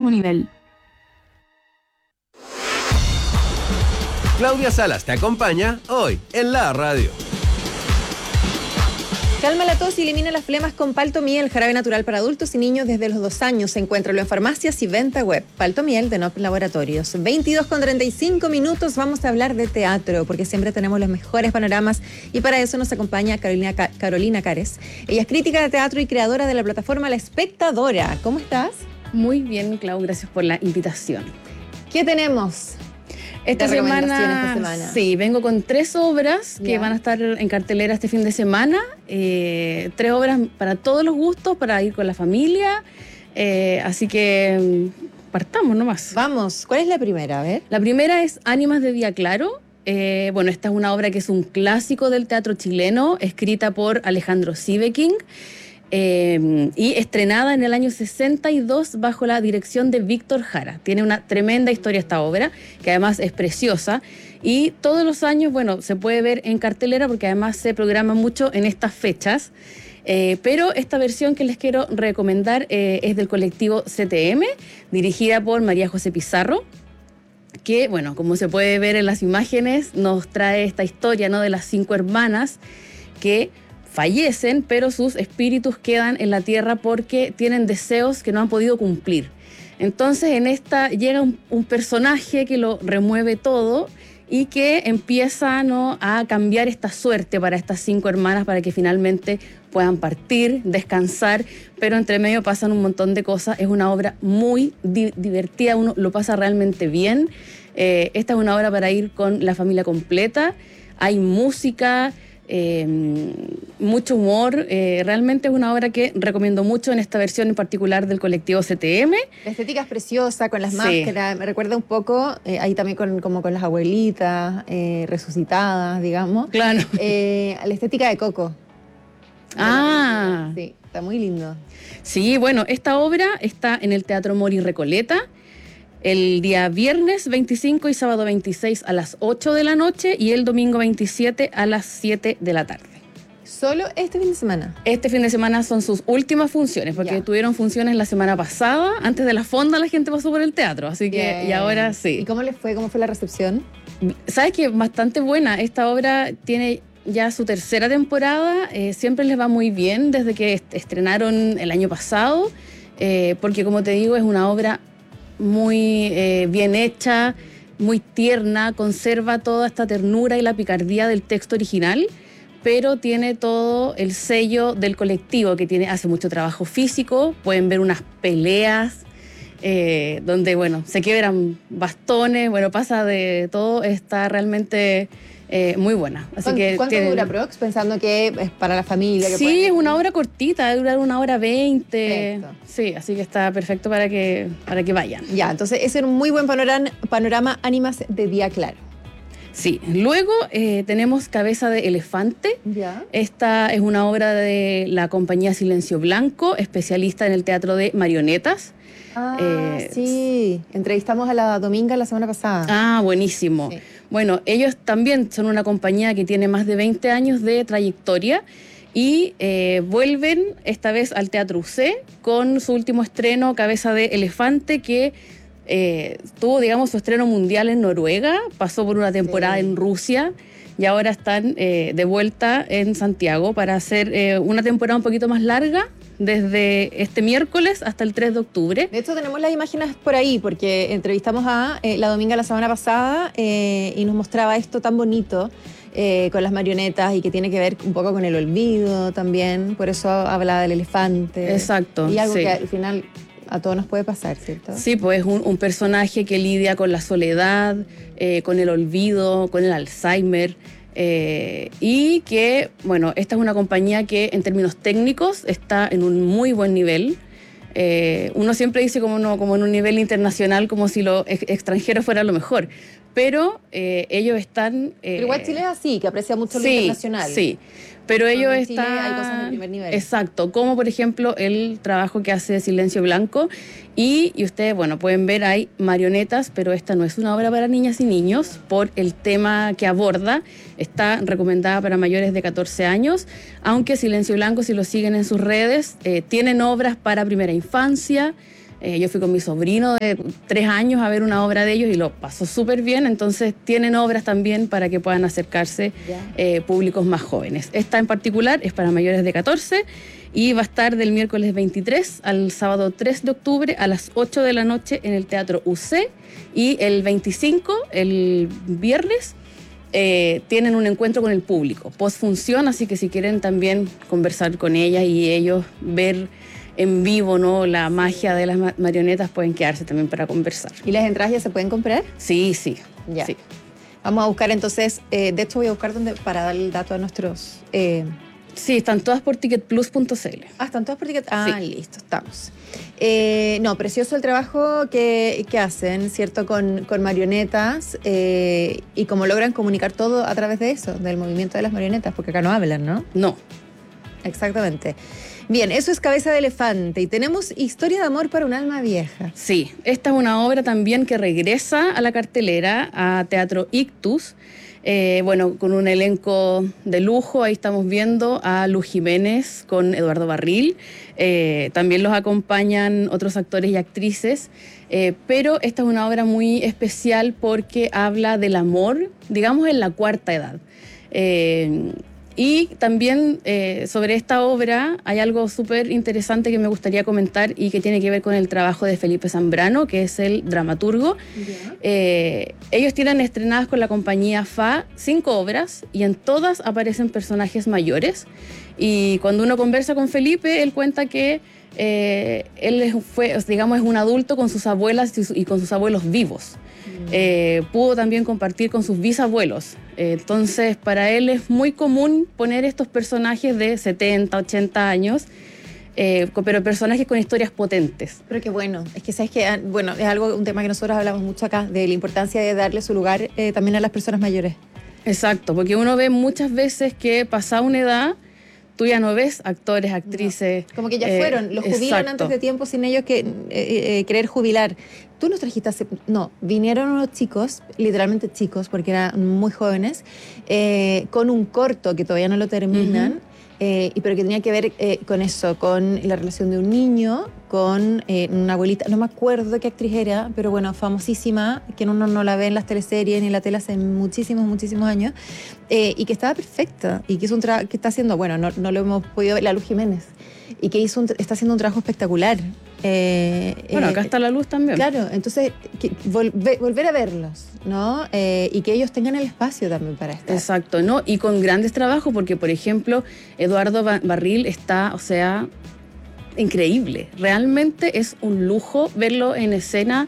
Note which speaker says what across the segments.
Speaker 1: máximo nivel.
Speaker 2: Claudia Salas te acompaña hoy en la radio.
Speaker 3: Calma la tos y elimina las flemas con Paltomiel, jarabe natural para adultos y niños desde los 2 años. Encuéntralo en farmacias y venta web. Paltomiel de NOP Laboratorios. 22:35 vamos a hablar de teatro, porque siempre tenemos los mejores panoramas y para eso nos acompaña Carolina Cares. Ella es crítica de teatro y creadora de la plataforma La Espectadora. ¿Cómo estás?
Speaker 4: Muy bien, Clau, gracias por la invitación.
Speaker 3: ¿Qué tenemos?
Speaker 4: Esta semana, sí, vengo con 3 obras que van a estar en cartelera este fin de semana. 3 obras para todos los gustos, para ir con la familia. Así que partamos nomás.
Speaker 3: Vamos, ¿cuál es la primera? A ver.
Speaker 4: La primera es Ánimas de Día Claro. Bueno, esta es una obra que es un clásico del teatro chileno, escrita por Alejandro Sieveking. Y estrenada en el año 62 bajo la dirección de Víctor Jara. Tiene una tremenda historia esta obra, que además es preciosa, y todos los años, bueno, se puede ver en cartelera porque además se programa mucho en estas fechas. Pero esta versión que les quiero recomendar es del colectivo CTM, dirigida por María José Pizarro, que, bueno, como se puede ver en las imágenes, nos trae esta historia, ¿no?, de las 5 hermanas que fallecen, pero sus espíritus quedan en la tierra porque tienen deseos que no han podido cumplir. Entonces en esta llega un personaje que lo remueve todo y que empieza, ¿no?, a cambiar esta suerte para estas 5 hermanas para que finalmente puedan partir, descansar, pero entre medio pasan un montón de cosas. Es una obra muy divertida, uno lo pasa realmente bien. Esta es una obra para ir con la familia completa. Hay música, mucho humor. Realmente es una obra que recomiendo mucho en esta versión en particular del colectivo CTM. La
Speaker 3: estética es preciosa, con las máscaras, me recuerda un poco ahí también como con las abuelitas resucitadas, digamos.
Speaker 4: Claro.
Speaker 3: La estética de Coco. Sí, está muy lindo.
Speaker 4: Sí, bueno, esta obra está en el Teatro Mori Recoleta el día viernes 25 y sábado 26 a las 8 de la noche y el domingo 27 a las 7 de la tarde.
Speaker 3: ¿Solo este fin de semana?
Speaker 4: Este fin de semana son sus últimas funciones, porque tuvieron funciones la semana pasada. Antes de la fonda la gente pasó por el teatro, así que y ahora sí.
Speaker 3: ¿Y cómo les fue? ¿Cómo fue la recepción?
Speaker 4: Sabes que bastante buena. Esta obra tiene ya su 3ª temporada, siempre les va muy bien desde que estrenaron el año pasado, porque como te digo es una obra muy bien hecha, muy tierna, conserva toda esta ternura y la picardía del texto original, pero tiene todo el sello del colectivo que hace mucho trabajo físico. Pueden ver unas peleas donde, bueno, se quiebran bastones, bueno, pasa de todo, está realmente muy buena. Así
Speaker 3: ¿Cuánto dura Prox? Pensando que es para la familia.
Speaker 4: Sí, es una obra cortita, debe durar 1h20. Perfecto. Sí, así que está perfecto para que vayan.
Speaker 3: Ya, entonces ese es un muy buen panorama Ánimas de Día Claro.
Speaker 4: Sí, luego tenemos Cabeza de Elefante.
Speaker 3: Ya.
Speaker 4: Esta es una obra de la compañía Silencio Blanco, especialista en el teatro de marionetas.
Speaker 3: Sí, entrevistamos a la Dominga la semana pasada.
Speaker 4: Buenísimo. Sí. Bueno, ellos también son una compañía que tiene más de 20 años de trayectoria y vuelven esta vez al Teatro UC con su último estreno, Cabeza de Elefante, que tuvo, digamos, su estreno mundial en Noruega, pasó por una temporada en Rusia y ahora están de vuelta en Santiago para hacer una temporada un poquito más larga, desde este miércoles hasta el 3 de octubre.
Speaker 3: De hecho, tenemos las imágenes por ahí, porque entrevistamos a la Dominga la semana pasada y nos mostraba esto tan bonito con las marionetas y que tiene que ver un poco con el olvido también. Por eso hablaba del elefante.
Speaker 4: Exacto.
Speaker 3: Y algo que al final a todos nos puede pasar, ¿cierto?
Speaker 4: Sí, pues un personaje que lidia con la soledad, con el olvido, con el Alzheimer. Y que, bueno, esta es una compañía que en términos técnicos está en un muy buen nivel. Uno siempre dice como en un nivel internacional, como si lo extranjero fuera lo mejor, pero ellos están...
Speaker 3: pero igual Chile es así, que aprecia mucho lo internacional.
Speaker 4: Sí, pero ellos
Speaker 3: en
Speaker 4: están...
Speaker 3: Chile hay cosas de primer nivel.
Speaker 4: Exacto, como por ejemplo el trabajo que hace Silencio Blanco, y ustedes, bueno, pueden ver, hay marionetas, pero esta no es una obra para niñas y niños por el tema que aborda. Está recomendada para mayores de 14 años, aunque Silencio Blanco, si lo siguen en sus redes, tienen obras para primera infancia, Yo fui con mi sobrino de 3 años a ver una obra de ellos y lo pasó súper bien. Entonces tienen obras también para que puedan acercarse públicos más jóvenes. Esta en particular es para mayores de 14 y va a estar del miércoles 23 al sábado 3 de octubre a las 8 de la noche en el Teatro UC, y el 25, el viernes, tienen un encuentro con el público, post-función, así que si quieren también conversar con ellas y ellos, ver en vivo, ¿no?, la magia de las marionetas, pueden quedarse también para conversar.
Speaker 3: ¿Y las entradas ya se pueden comprar?
Speaker 4: Sí.
Speaker 3: Ya.
Speaker 4: Sí.
Speaker 3: Vamos a buscar entonces, de hecho voy a buscar para dar el dato a nuestros...
Speaker 4: Sí, están todas por ticketplus.cl.
Speaker 3: Están todas por ticket.
Speaker 4: Sí.
Speaker 3: Listo, estamos. No, precioso el trabajo que hacen, ¿cierto? Con marionetas, y cómo logran comunicar todo a través de eso, del movimiento de las marionetas, porque acá no hablan, ¿no?
Speaker 4: No.
Speaker 3: Exactamente. Bien, eso es Cabeza de Elefante, y tenemos Historia de amor para un alma vieja.
Speaker 4: Sí, esta es una obra también que regresa a la cartelera, a Teatro Ictus. Bueno, con un elenco de lujo. Ahí estamos viendo a Luz Jiménez con Eduardo Barril. También los acompañan otros actores y actrices. Pero esta es una obra muy especial porque habla del amor, digamos, en la cuarta edad. Y también sobre esta obra hay algo súper interesante que me gustaría comentar y que tiene que ver con el trabajo de Felipe Zambrano, que es el dramaturgo. Ellos tienen estrenadas con la compañía FA 5 obras y en todas aparecen personajes mayores. Y cuando uno conversa con Felipe, él cuenta que él es un adulto con sus abuelas y con sus abuelos vivos. Pudo también compartir con sus bisabuelos. Entonces, para él es muy común poner estos personajes de 70, 80 años, pero personajes con historias potentes.
Speaker 3: Pero qué bueno, es que sabes que, bueno, es un tema que nosotros hablamos mucho acá, de la importancia de darle su lugar también a las personas mayores.
Speaker 4: Exacto, porque uno ve muchas veces que pasada una edad, tú ya no ves actores, actrices.
Speaker 3: No. Como que ya fueron, los jubilan antes de tiempo sin ellos querer jubilar. Tú nos trajiste vinieron unos chicos, literalmente chicos, porque eran muy jóvenes, con un corto que todavía no lo terminan, pero que tenía que ver con eso, con la relación de un niño, con una abuelita, no me acuerdo qué actriz era, pero bueno, famosísima, que uno no la ve en las teleseries ni en la tele hace muchísimos, muchísimos años, y que estaba perfecta, y que hizo que está haciendo, bueno, no lo hemos podido ver, la Luz Jiménez, y que está haciendo un trabajo espectacular.
Speaker 4: Bueno, acá está la Luz también.
Speaker 3: Claro, entonces volver a verlos, ¿no? Y que ellos tengan el espacio también para estar.
Speaker 4: Exacto, ¿no? Y con grandes trabajos, porque por ejemplo, Eduardo Barril está, o sea, increíble. Realmente es un lujo verlo en escena.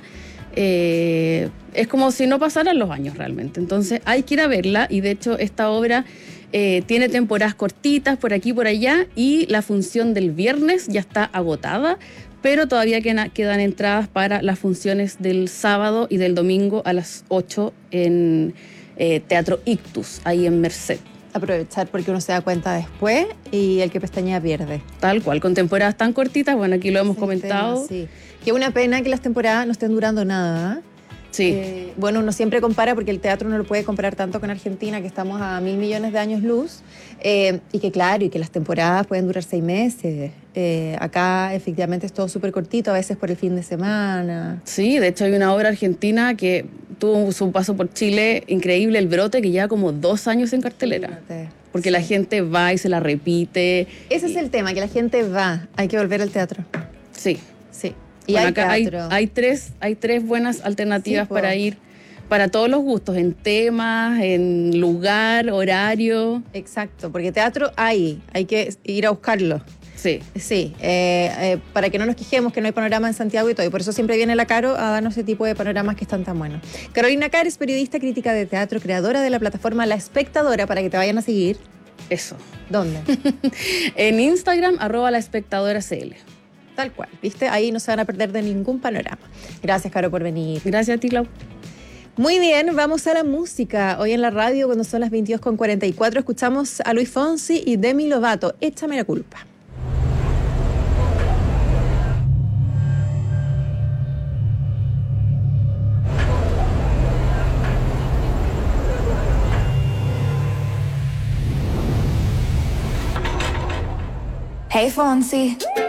Speaker 4: Es como si no pasaran los años realmente. Entonces hay que ir a verla, y de hecho esta obra tiene temporadas cortitas por aquí y por allá, y la función del viernes ya está agotada, pero todavía quedan entradas para las funciones del sábado y del domingo a las 8 en Teatro Ictus, ahí en Merced.
Speaker 3: Aprovechar porque uno se da cuenta después y el que pestañea pierde.
Speaker 4: Tal cual, con temporadas tan cortitas, bueno, aquí lo hemos comentado.
Speaker 3: Sí. Qué una pena que las temporadas no estén durando nada, ¿eh?
Speaker 4: Sí.
Speaker 3: Bueno, uno siempre compara, porque el teatro no lo puede comparar tanto con Argentina, que estamos a 1.000 millones de años luz, y que claro, y que las temporadas pueden durar 6 meses. Acá efectivamente es todo súper cortito, a veces por el fin de semana.
Speaker 4: Sí, de hecho hay una obra argentina que tuvo su paso por Chile increíble, El Brote, que lleva como 2 años en cartelera.
Speaker 3: Fíjate.
Speaker 4: Porque la gente va y se la repite.
Speaker 3: Ese es el tema, que la gente va, hay que volver al teatro.
Speaker 4: Sí.
Speaker 3: Sí. Y
Speaker 4: Bueno,
Speaker 3: hay
Speaker 4: acá
Speaker 3: teatro.
Speaker 4: hay tres buenas alternativas
Speaker 3: Sí,
Speaker 4: para ir, para todos los gustos, en temas, en lugar, horario.
Speaker 3: Exacto, porque teatro hay que ir a buscarlo.
Speaker 4: Sí.
Speaker 3: Sí, para que no nos quejemos que no hay panorama en Santiago y todo, y por eso siempre viene la Caro a darnos ese tipo de panoramas que están tan buenos. Carolina Carr es periodista, crítica de teatro, creadora de la plataforma La Espectadora, para que te vayan a seguir.
Speaker 4: Eso.
Speaker 3: ¿Dónde?
Speaker 4: En Instagram, @laespectadoracl.
Speaker 3: Tal cual, ¿viste? Ahí no se van a perder de ningún panorama. Gracias, Caro, por venir.
Speaker 4: Gracias a ti, Clau.
Speaker 3: Muy bien, vamos a la música. Hoy en la radio, cuando son las 22:44, escuchamos a Luis Fonsi y Demi Lovato, Échame la culpa.
Speaker 1: Hey Fonsi.